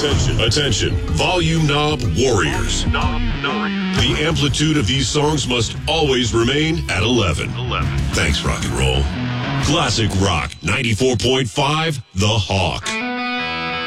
Attention, volume knob warriors. The amplitude of these songs must always remain at 11. Thanks, rock and roll. Classic Rock 94.5, The Hawk.